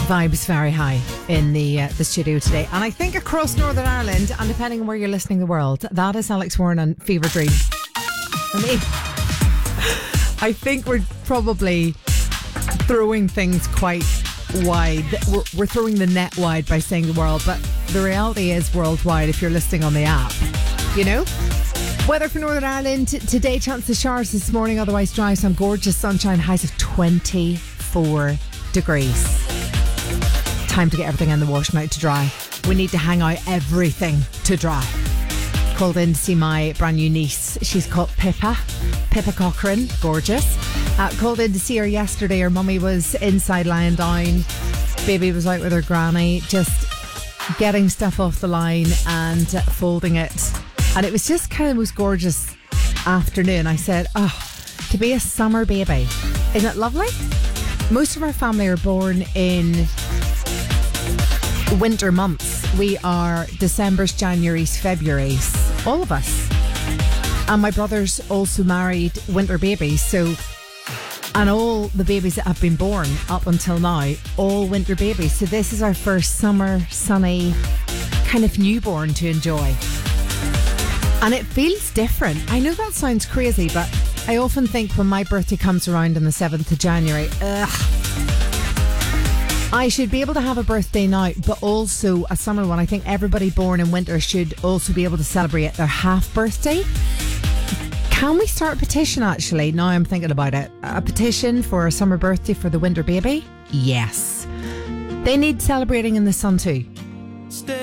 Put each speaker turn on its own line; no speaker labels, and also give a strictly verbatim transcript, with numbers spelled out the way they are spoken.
Vibes very high in the uh, the studio today, and I think across Northern Ireland, and depending on where you're listening in the world, that is Alex Warren and Fever Dream. I mean, I think we're probably throwing things quite wide. We're, we're throwing the net wide by saying the world, but the reality is worldwide if you're listening on the app. You know? Weather for Northern Ireland today, chance of showers this morning, otherwise dry, some gorgeous sunshine, highs of twenty-four degrees. Time to get everything in the wash now to dry. We need to hang out everything to dry. Called in to see my brand new niece. She's called Pippa. Pippa Cochrane. Gorgeous. Uh, called in to see her yesterday. Her mummy was inside lying down. Baby was out with her granny, just getting stuff off the line and uh, folding it. And it was just kind of the most gorgeous afternoon. I said, oh, to be a summer baby. Isn't it lovely? Most of our family are born in winter months. We are December's, January's, February's. All of us. And my brother's also married winter babies. So, and all the babies that have been born up until now, all winter babies. So this is our first summer, sunny, kind of newborn to enjoy. And it feels different. I know that sounds crazy, but I often think when my birthday comes around on the seventh of January, ugh, I should be able to have a birthday now, but also a summer one. I think everybody born in winter should also be able to celebrate their half birthday. Can we start a petition, actually? Now I'm thinking about it. A petition for a summer birthday for the winter baby? Yes. They need celebrating in the sun too.